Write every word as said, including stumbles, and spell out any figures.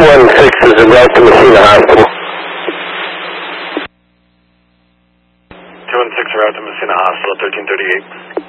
one six is en route to Messina Hospital. two one six en route to Messina Hospital, thirteen thirty-eight.